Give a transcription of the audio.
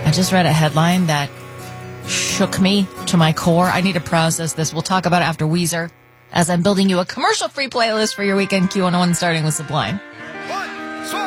I just read a headline that shook me to my core. I need to process this. We'll talk about it after Weezer, as I'm building you a commercial-free playlist for your weekend Q101 starting with Sublime.